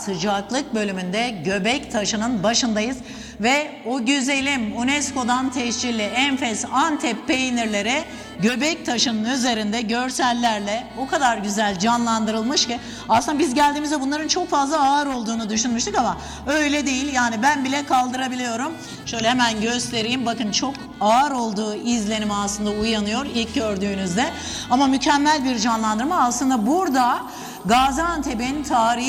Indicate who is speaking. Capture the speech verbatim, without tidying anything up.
Speaker 1: sıcaklık bölümünde Göbek Taşı'nın başındayız ve o güzelim UNESCO'dan tescilli enfes Antep peynirleri Göbek Taşı'nın üzerinde görsellerle o kadar güzel canlandırılmış ki aslında biz geldiğimizde bunların çok fazla ağır olduğunu düşünmüştük ama öyle değil. Yani ben bile kaldırabiliyorum. Şöyle hemen göstereyim. Bakın çok ağır olduğu izlenimi aslında uyanıyor ilk gördüğünüzde. Ama mükemmel bir canlandırma. Aslında burada Gaziantep'in tarihi